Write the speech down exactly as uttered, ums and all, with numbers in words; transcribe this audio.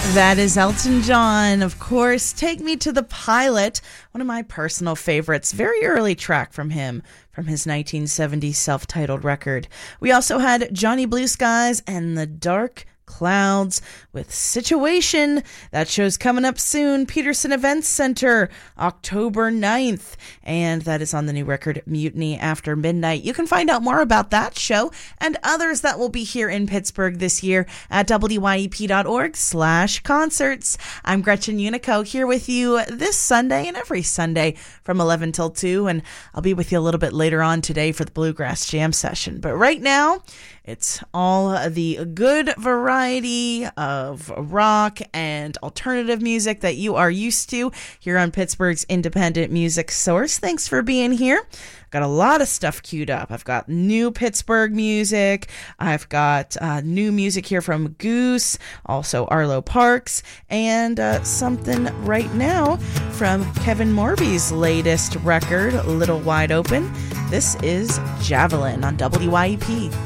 That is Elton John, of course. Take Me to the Pilot, one of my personal favorites. Very early track from him, from his nineteen seventy self-titled record. We also had Johnny Blue Skies and the Dark Clouds with Situation. That show's coming up soon. Peterson Events Center, October ninth. And that is on the new record, Mutiny After Midnight. You can find out more about that show and others that will be here in Pittsburgh this year at W Y E P dot org slash concerts. I'm Gretchen Unico here with you this Sunday and every Sunday from eleven till two. And I'll be with you a little bit later on today for the Bluegrass Jam session. But right now, it's all the good variety of rock and alternative music that you are used to here on Pittsburgh's independent music source. Thanks for being here. I've got a lot of stuff queued up. I've got new Pittsburgh music. I've got uh, new music here from Goose, also Arlo Parks, and uh, something right now from Kevin Morby's latest record, Little Wide Open. This is Javelin on W Y E P.